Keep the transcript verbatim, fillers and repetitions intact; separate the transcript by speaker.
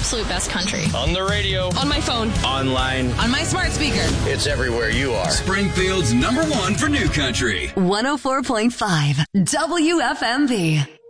Speaker 1: absolute best country.
Speaker 2: On the radio.
Speaker 3: On my phone.
Speaker 2: Online.
Speaker 3: On my smart speaker.
Speaker 2: It's everywhere you are.
Speaker 4: Springfield's number one for new country.
Speaker 5: one oh four point five W F M V.